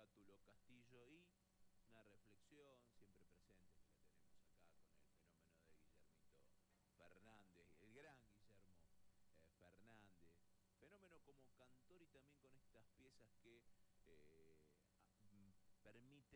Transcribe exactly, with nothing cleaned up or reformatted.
Cátulo Castillo y una reflexión siempre presente que la tenemos acá con el fenómeno de Guillermito Fernández, el gran Guillermo eh, Fernández, fenómeno como cantor y también con estas piezas que eh, a- m- permiten